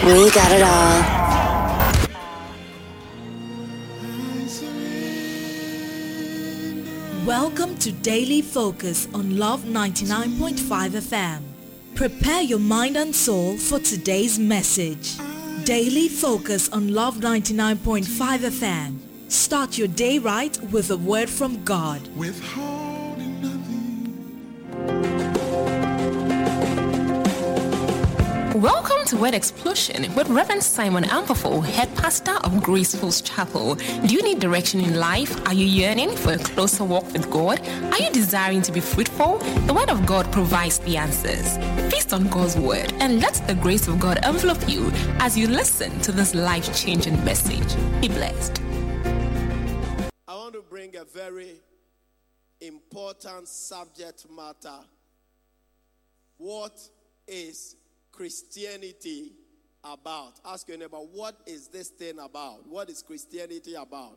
We got it all. Welcome to Daily Focus on Love 99.5 FM. Prepare your mind and soul for today's message. Daily Focus on Love 99.5 FM. Start your day right with a word from God. Withholding nothing. Welcome to Word Explosion with Reverend Simon Ampofo, head pastor of Grace Falls Chapel. Do you need direction in life? Are you yearning for a closer walk with God? Are you desiring to be fruitful? The Word of God provides the answers. Feast on God's Word and let the grace of God envelop you as you listen to this life-changing message. Be blessed. I want to bring a very important subject matter. What is Christianity about? Ask your neighbor, what is this thing about? What is Christianity about?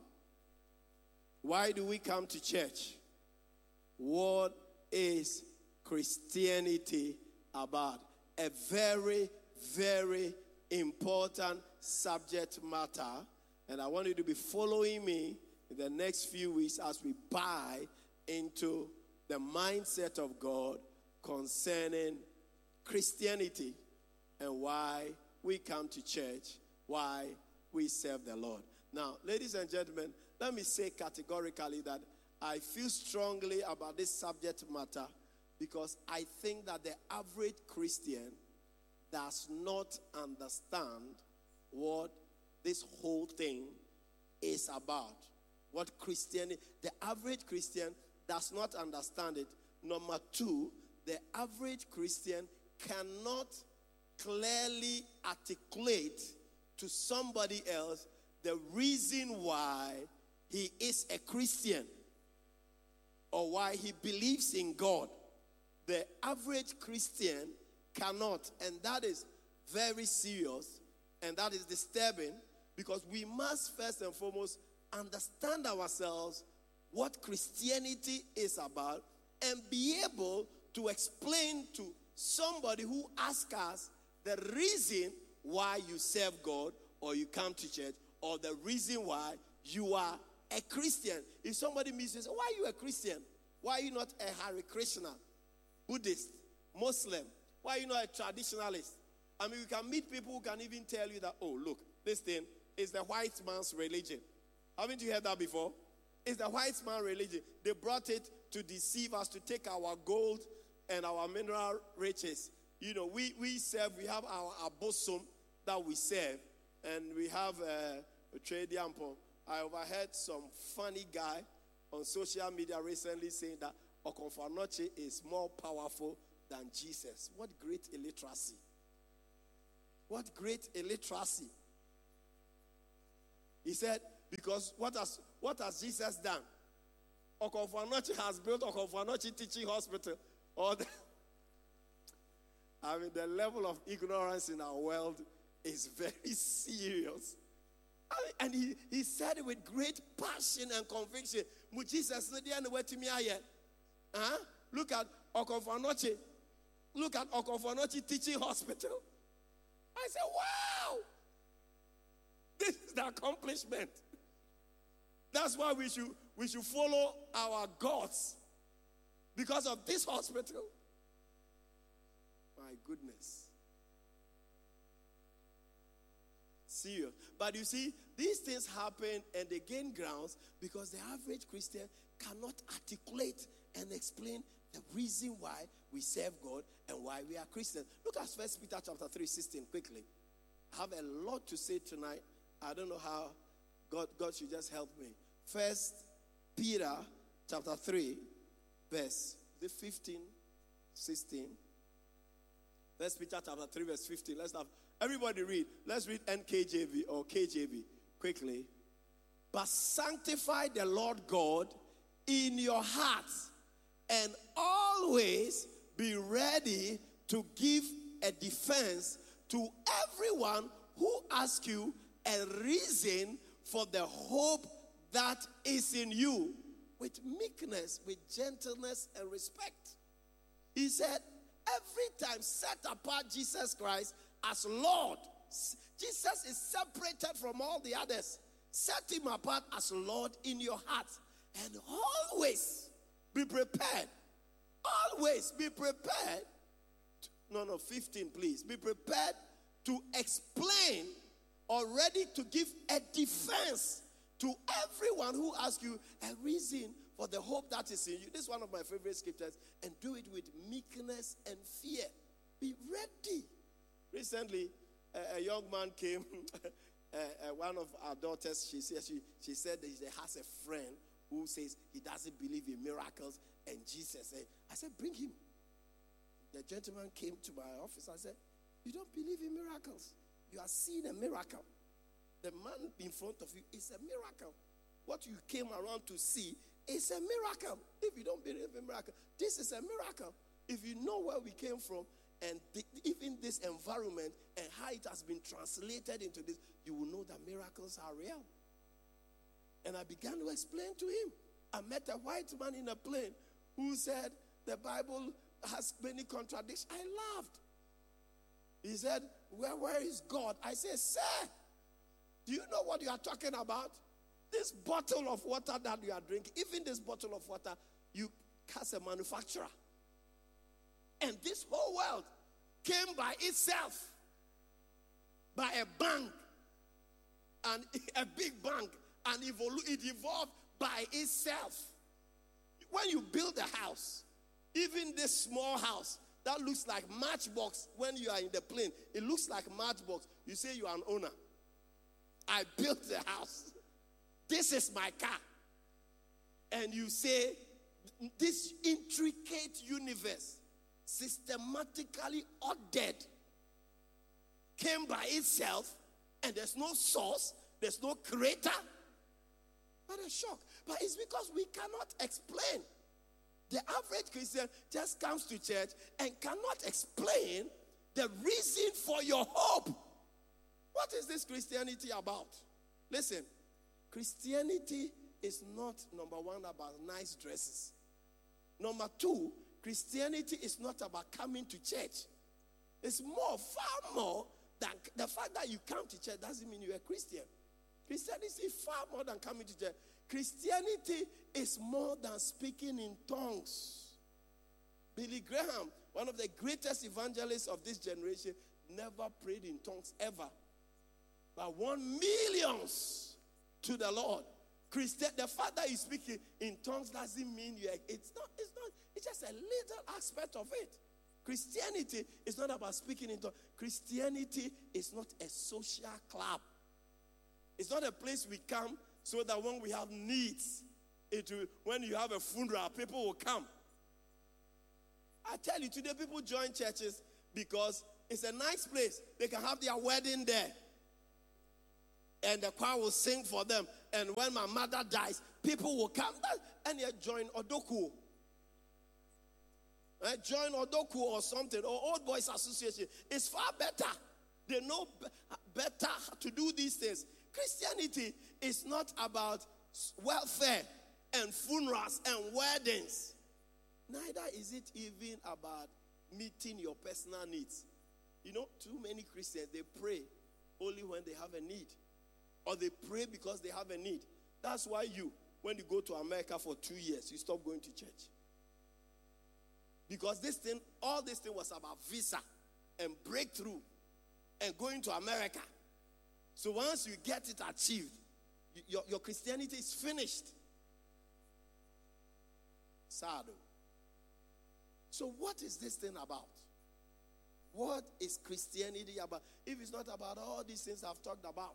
Why do we come to church? What is Christianity about? A very, very important subject matter. And I want you to be following me in the next few weeks as we buy into the mindset of God concerning Christianity and why we come to church, why we serve the Lord. Now, ladies and gentlemen, let me say categorically that I feel strongly about this subject matter because I think that the average Christian does not understand what this whole thing is about. What Christianity, the average Christian does not understand it. Number two, the average Christian cannot clearly articulate to somebody else the reason why he is a Christian or why he believes in God. The average Christian cannot, and that is very serious and that is disturbing because we must first and foremost understand ourselves, what Christianity is about, and be able to explain to somebody who asks us the reason why you serve God or you come to church or the reason why you are a Christian. If somebody meets you and says, why are you a Christian? Why are you not a Hare Krishna, Buddhist, Muslim? Why are you not a traditionalist? I mean, we can meet people who can even tell you that, oh, look, this thing is the white man's religion. Haven't you heard that before? It's the white man's religion. They brought it to deceive us, to take our gold and our mineral riches. You know, we serve, we have our abosom that we serve, and we have a trade yampo. I overheard some funny guy on social media recently saying that Okonfanoche is more powerful than Jesus. What great illiteracy. What great illiteracy. He said, because what has Jesus done? Okonfanoche has built Okonfanoche Teaching Hospital. I mean, the level of ignorance in our world is very serious. And he said it with great passion and conviction. Jesus, look at Okonfanoche. Look at Okonfanoche Teaching Hospital. I said, wow! This is the accomplishment. That's why we should follow our gods because of this hospital. My goodness. Serious. But you see, these things happen and they gain grounds because the average Christian cannot articulate and explain the reason why we serve God and why we are Christians. Look at 1 Peter chapter 3:16 quickly. I have a lot to say tonight. I don't know how. God should just help me. 1 Peter chapter 3 verse 15, 16. 1 Peter chapter 3 verse 15. Let's have everybody read. Let's read NKJV or KJV quickly. But sanctify the Lord God in your hearts and always be ready to give a defense to everyone who asks you a reason for the hope that is in you, with meekness, with gentleness and respect. He said, every time set apart Jesus Christ as Lord. Jesus is separated from all the others. Set him apart as Lord in your heart. And always be prepared. Always be prepared. 15, please. Be prepared to explain or ready to give a defense to everyone who asks you a reason for the hope that is in you. This is one of my favorite scriptures. And do it with meekness and fear. Be ready. Recently, a young man came. One of our daughters, she said that she has a friend who says he doesn't believe in miracles and Jesus. I said, bring him. The gentleman came to my office. I said, you don't believe in miracles. You are seeing a miracle. The man in front of you is a miracle. What you came around to see is a miracle. If you don't believe in miracle, this is a miracle. If you know where we came from and even this environment and how it has been translated into this, you will know that miracles are real. And I began to explain to him. I met a white man in a plane who said the Bible has many contradictions. I laughed. He said, where is God? I said, sir, do you know what you are talking about? This bottle of water that you are drinking, even this bottle of water, you has a manufacturer. And this whole world came by itself, by a bank, and a big bank, and it evolved by itself. When you build a house, even this small house that looks like matchbox, when you are in the plane, it looks like matchbox. You say you are an owner. I built the house. This is my car. And you say, this intricate universe, systematically ordered, came by itself, and there's no source, there's no creator. What a shock. But it's because we cannot explain. The average Christian just comes to church and cannot explain the reason for your hope. What is this Christianity about? Listen, Christianity is not, number one, about nice dresses. Number two, Christianity is not about coming to church. It's far more than the fact that you come to church doesn't mean you're a Christian. Christianity is far more than coming to church. Christianity is more than speaking in tongues. Billy Graham, one of the greatest evangelists of this generation, never prayed in tongues ever, but won millions to the Lord. The fact that you speak in tongues doesn't mean it's just a little aspect of it. Christianity is not about speaking in tongues. Christianity is not a social club. It's not a place we come so that when we have needs, when you have a funeral, people will come. I tell you, today people join churches because it's a nice place. They can have their wedding there. And the choir will sing for them. And when my mother dies, people will come and you join Odoku. Join Odoku or something, or Old Boys Association. It's far better. They know better to do these things. Christianity is not about welfare and funerals and weddings. Neither is it even about meeting your personal needs. You know, too many Christians, they pray only when they have a need. Or they pray because they have a need. That's why when you go to America for 2 years, you stop going to church. Because all this thing was about visa and breakthrough and going to America. So once you get it achieved, your Christianity is finished. Sad. So what is this thing about? What is Christianity about? If it's not about all these things I've talked about.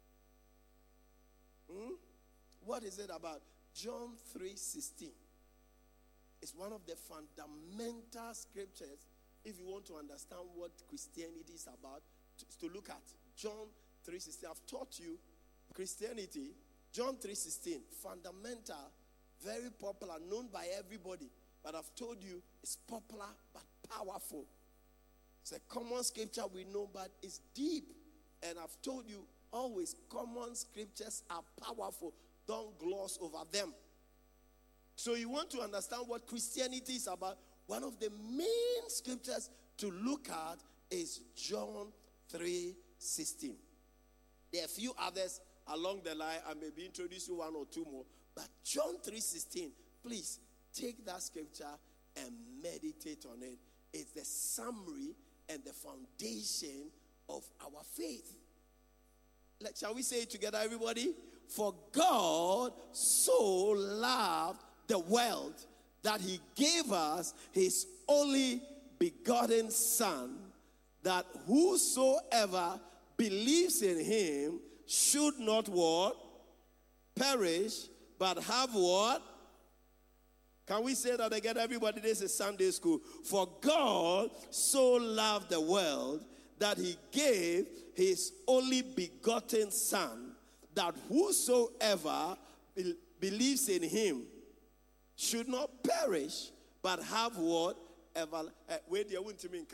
What is it about? John 3:16. It's one of the fundamental scriptures if you want to understand what Christianity is about to look at. John 3:16. I've taught you Christianity. John 3:16. Fundamental, very popular, known by everybody. But I've told you it's popular but powerful. It's a common scripture we know, but it's deep. And I've told you always common scriptures are powerful. Don't gloss over them. So you want to understand what Christianity is about. One of the main scriptures to look at is John 3:16. 3:16. There are a few others along the line. I may be introducing one or two more. But John 3:16, please take that scripture and meditate on it. It's the summary and the foundation of our faith. Shall we say it together, everybody? For God so loved the world that he gave us his only begotten Son, that whosoever believes in him should not what? Perish, but have what? Can we say that again, everybody? This is Sunday school. For God so loved the world that he gave his only begotten Son, that whosoever believes in him should not perish, but have what? Wait, you wouldn't mean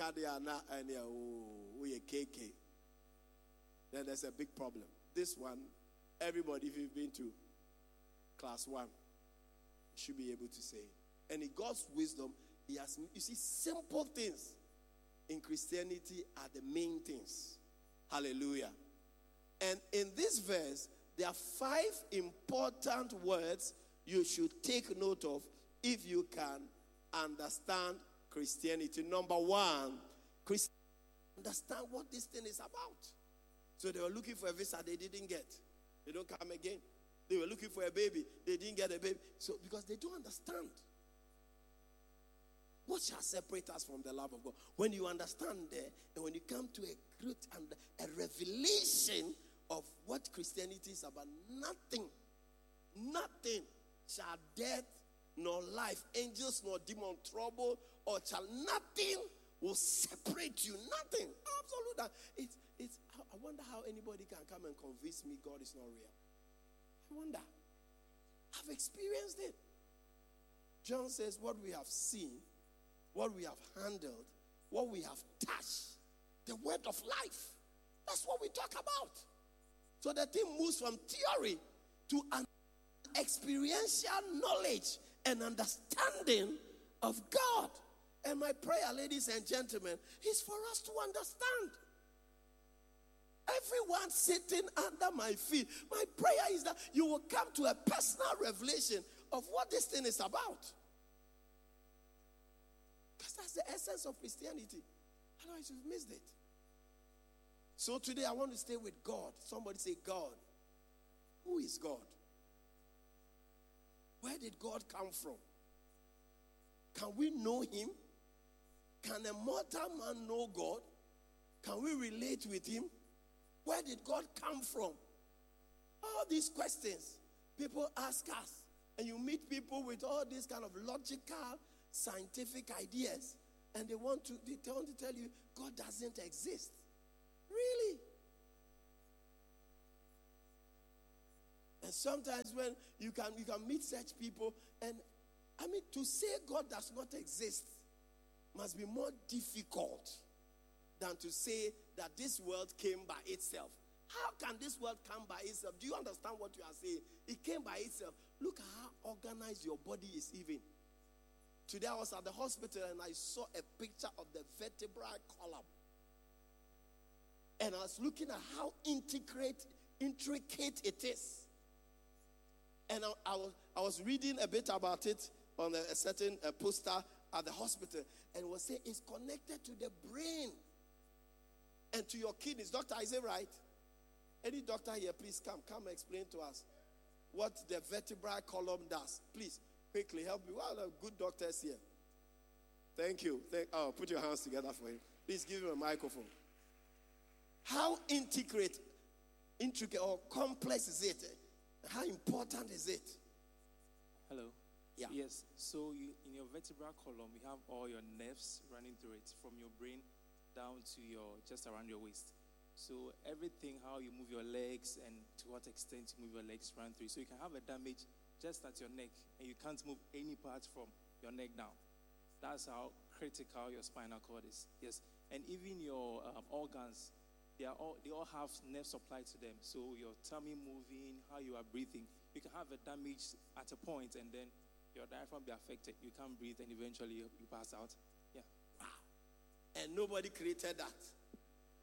KK. Then there's a big problem. This one, everybody, if you've been to class 1, should be able to say it. And in God's wisdom, he has, you see, simple things in Christianity are the main things. Hallelujah. And in this verse, there are 5 important words you should take note of if you can understand Christianity. Number 1, understand what this thing is about. So they were looking for a visa, they didn't get. They don't come again. They were looking for a baby, they didn't get a baby. So because they don't understand. What shall separate us from the love of God? When you understand there, and when you come to a great and a revelation of what Christianity is about, nothing shall death nor life, angels nor demon, trouble, or shall nothing will separate you. Nothing. Absolutely. I wonder how anybody can come and convince me God is not real. I wonder. I've experienced it. John says what we have seen, what we have handled, what we have touched, the word of life. That's what we talk about. So the thing moves from theory to an experiential knowledge and understanding of God. And my prayer, ladies and gentlemen, is for us to understand. Everyone sitting under my feet, my prayer is that you will come to a personal revelation of what this thing is about. Because that's the essence of Christianity. Otherwise, you've missed it. So today I want to stay with God. Somebody say God. Who is God? Where did God come from? Can we know him? Can a mortal man know God? Can we relate with him? Where did God come from? All these questions people ask us. And you meet people with all these kind of logical, scientific ideas. And they want to tell you God doesn't exist. Really? And sometimes when you can meet such people, and I mean, to say God does not exist must be more difficult than to say that this world came by itself. How can this world come by itself? Do you understand what you are saying? It came by itself. Look at how organized your body is even. Today I was at the hospital and I saw a picture of the vertebral column. And I was looking at how intricate it is. And I was reading a bit about it on a certain poster at the hospital. And it was saying it's connected to the brain and to your kidneys. Doctor, is it right? Any doctor here, please come and explain to us what the vertebral column does. Please, quickly help me. Well, good doctors here. Thank you. Put your hands together for him. Please give him a microphone. How intricate or complex is it? How important is it? Hello. Yeah. Yes. So in your vertebral column, you have all your nerves running through it, from your brain down to just around your waist. So everything, how you move your legs and to what extent you move your legs run through. So you can have a damage just at your neck, and you can't move any part from your neck down. That's how critical your spinal cord is. Yes. And even your organs, they all have nerve supply to them. So your tummy moving, how you are breathing, you can have a damage at a point, and then your diaphragm be affected. You can't breathe, and eventually you pass out. Yeah. Wow. And nobody created that. It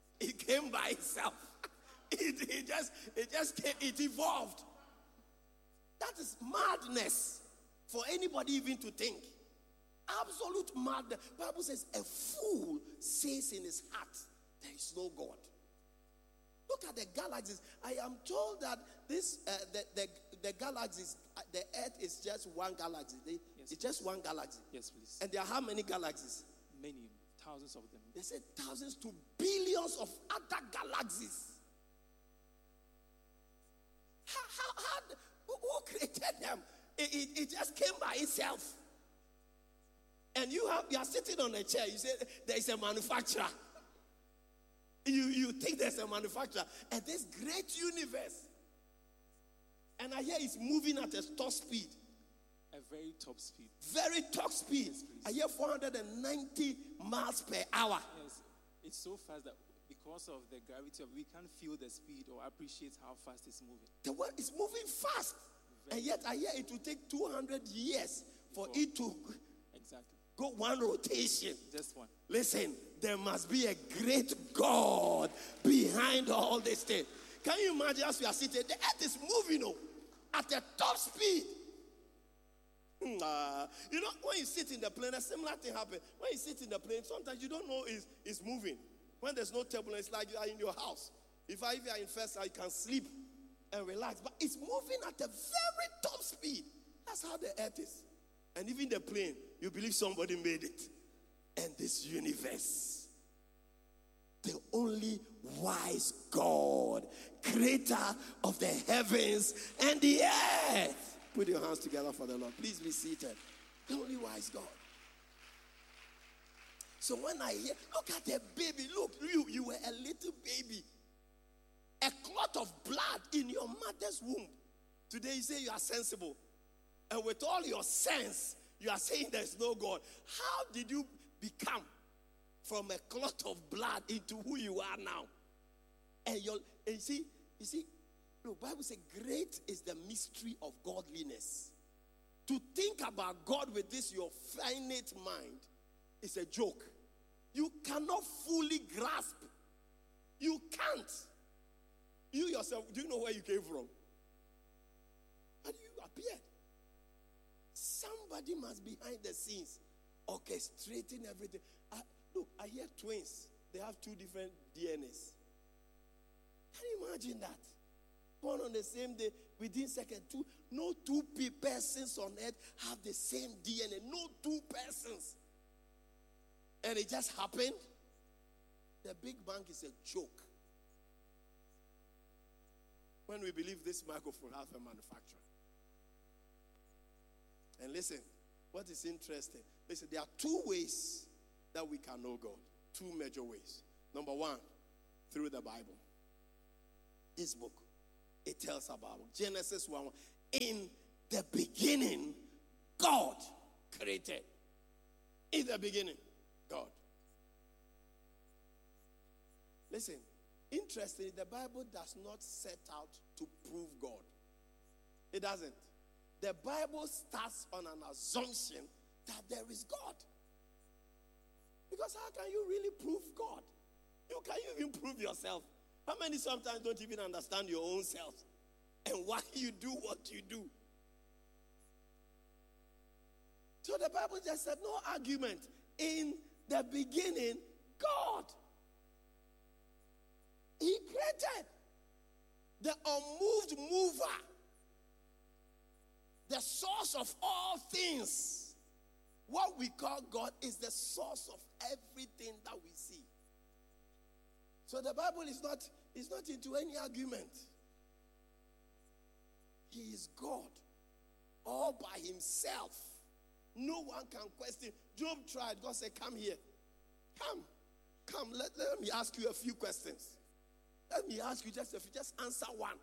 came by itself. It just came, it evolved. That is madness for anybody even to think. Absolute madness. Bible says a fool says in his heart, there is no God. Look at the galaxies. I am told that this the galaxies, the Earth is just one galaxy. It's just one galaxy. Yes, please. And there are how many galaxies? Many, thousands of them. They said thousands to billions of other galaxies. Who created them? It just came by itself. And you are sitting on a chair. You say there is a manufacturer. You think there's a manufacturer. And this great universe. And I hear it's moving at a top speed. A very top speed. Very top speed. Yes, I hear 490 miles per hour. Yes, it's so fast that because of the gravity of, we can't feel the speed or appreciate how fast it's moving. The world is moving fast. And yet I hear it will take 200 years for it to Exactly. go one rotation. Just one. Listen, there must be a great God behind all this thing. Can you imagine as we are sitting, the earth is moving at a top speed. You know, when you sit in the plane, a similar thing happens. When you sit in the plane, sometimes you don't know it's moving. When there's no turbulence, like you are in your house. If you are in first, I can sleep and relax. But it's moving at a very top speed. That's how the earth is. And even the plane, you believe somebody made it. And this universe, the only wise God, creator of the heavens and the earth. Put your hands together for the Lord. Please be seated. The only wise God. So when I hear, look at the baby. Look, you were a little baby. A clot of blood in your mother's womb. Today you say you are sensible. And with all your sense, you are saying there is no God. How did you become from a clot of blood into who you are now? And you see, the Bible says great is the mystery of godliness. To think about God with this your finite mind is a joke. You cannot fully grasp. You can't. You yourself, do you know where you came from? How do you appear? Somebody must be behind the scenes orchestrating everything. Look, I hear twins. They have two different DNAs. Can you imagine that? Born on the same day, within second, no two persons on earth have the same DNA. No two persons. And it just happened. The Big Bang is a joke. When we believe this microphone has a manufacturer. And listen, what is interesting? Listen, there are two ways that we can know God. Two major ways. Number one, through the Bible. This book. It tells about Genesis 1. In the beginning, God created. In the beginning, God. Listen, interestingly, the Bible does not set out to prove God. It doesn't. The Bible starts on an assumption that there is God. Because how can you really prove God? Can you even prove yourself? How many sometimes don't even understand your own self and why you do what you do? So the Bible just said, no argument. In the beginning, God. He created the unmoved mover, the source of all things. What we call God is the source of everything that we see. So the Bible is not into any argument. He is God all by himself. No one can question. Job tried. God said, come here. Come. Let me ask you a few questions. Let me ask you just a few. Just answer one.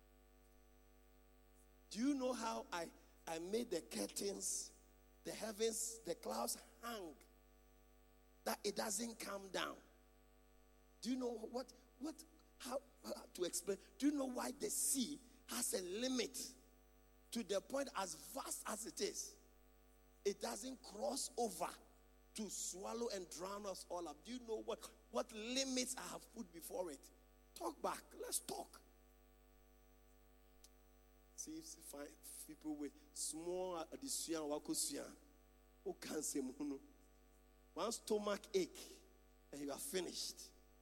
Do you know how I made the curtains, the heavens, the clouds hang, that it doesn't come down? Do you know how to explain? Do you know why the sea has a limit to the point as vast as it is? It doesn't cross over to swallow and drown us all up. Do you know what limit faith I have put before it. Talk back. Let's talk. See if you find people with small addition who can't say one stomach ache and you are finished.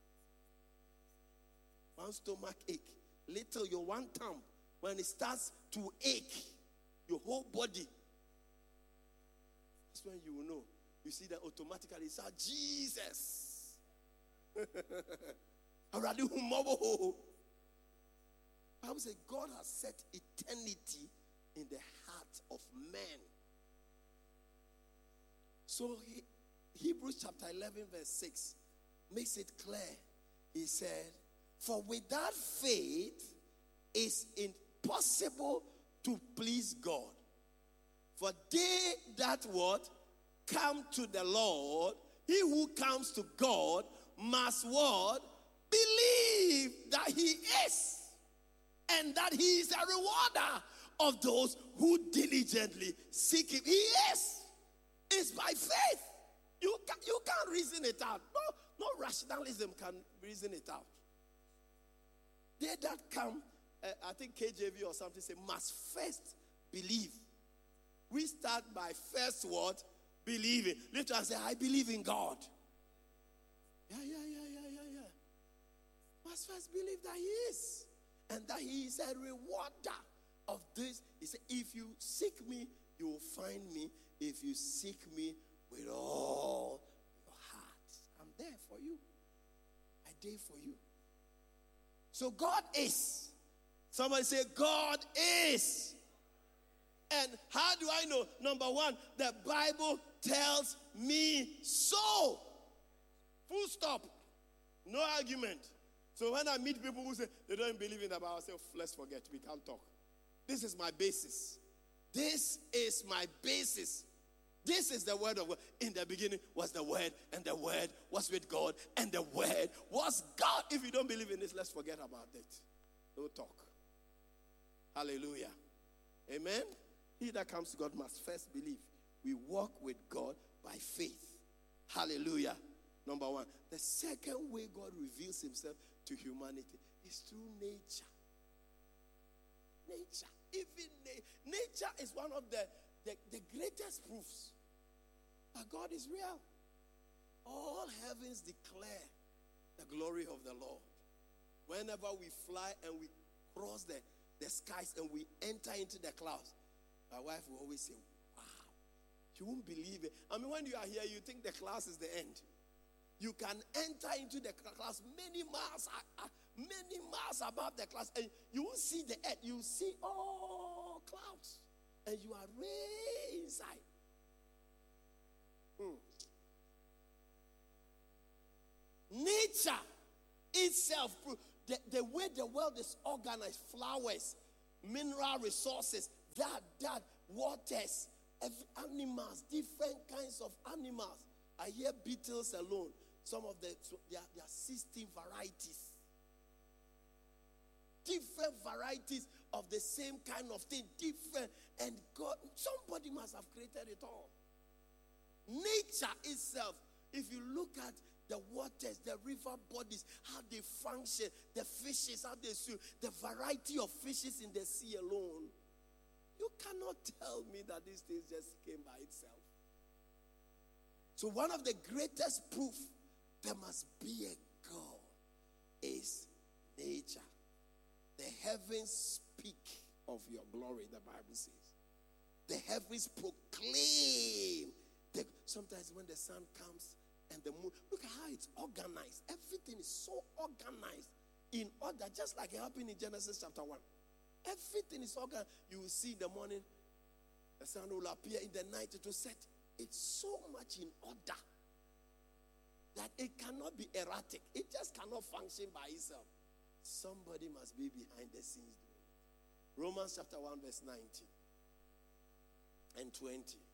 One stomach ache. Little your one thumb, when it starts to ache, your whole body. That's when you will know. You see that automatically. It's Jesus. Already, Bible says God has set eternity in the heart of man. So Hebrews chapter 11 verse 6 makes it clear. He said, for without faith it's impossible to please God. For they that what? Come to the Lord, he who comes to God must what? Believe that he is. And that he is a rewarder of those who diligently seek him. He is. It's by faith. You can't reason it out. No rationalism can reason it out. They that come, I think KJV or something say, must first believe. We start by first what? Believing. Later I say, I believe in God. Yeah. Must first believe that he is. And that he is a rewarder of this. He said, if you seek me, you will find me. If you seek me with all your heart. I'm there for you. I dare for you. So God is. Somebody say, God is. And how do I know? Number one, the Bible tells me so. Full stop. No argument. So when I meet people who say they don't believe in the Bible, I say, let's forget. We can't talk. This is my basis. This is my basis. This is the word of God. In the beginning was the word, and the word was with God, and the word was God. If you don't believe in this, let's forget about it. No talk. Hallelujah. Amen. He that comes to God must first believe. We walk with God by faith. Hallelujah. Number one. The second way God reveals himself to humanity is through nature. Nature. Even nature is one of the greatest proofs that God is real. All heavens declare the glory of the Lord. Whenever we fly and we cross the skies and we enter into the clouds, my wife will always say, wow, you won't believe it. I mean, when you are here, you think the clouds is the end. You can enter into the clouds many miles above the clouds, and you won't see the earth. You see all clouds, and you are way inside. Nature itself, the way the world is organized, flowers, mineral resources, that waters, animals, different kinds of animals. I hear beetles alone. Some of there are 16 varieties. Different varieties of the same kind of thing. Different. And God, somebody must have created it all. Nature itself, if you look at the waters, the river bodies, how they function, the fishes, how they swim, the variety of fishes in the sea alone, you cannot tell me that these things just came by itself. So one of the greatest proof there must be a God is nature. The heavens speak of your glory, the Bible says. The heavens proclaim. Sometimes when the sun comes and the moon, look at how it's organized. Everything is so organized in order, just like it happened in Genesis chapter 1. Everything is organized. You will see in the morning, the sun will appear, in the night it will set. It's so much in order that it cannot be erratic. It just cannot function by itself. Somebody must be behind the scenes doing it. Romans chapter 1 verse 19 and 20.